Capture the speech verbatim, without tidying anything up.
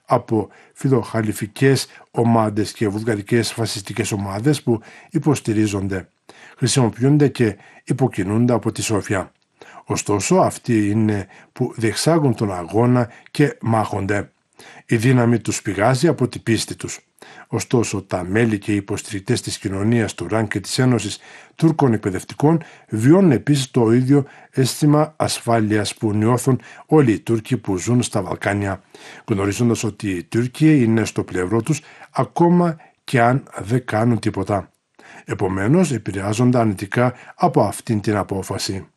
από φιλοχαλιφικές ομάδες και βουλγαρικές φασιστικές ομάδες που υποστηρίζονται, χρησιμοποιούνται και υποκινούνται από τη Σόφια. Ωστόσο, αυτοί είναι που διεξάγουν τον αγώνα και μάχονται. Η δύναμη τους πηγάζει από την πίστη τους. Ωστόσο, τα μέλη και οι υποστηρικτές της κοινωνίας του ΡΑΝ και της Ένωσης Τούρκων Εκπαιδευτικών βιώνουν επίσης το ίδιο αίσθημα ασφάλειας που νιώθουν όλοι οι Τούρκοι που ζουν στα Βαλκάνια, γνωρίζοντας ότι οι Τούρκοι είναι στο πλευρό τους ακόμα και αν δεν κάνουν τίποτα. Επομένως, επηρεάζονται αρνητικά από αυτήν την απόφαση.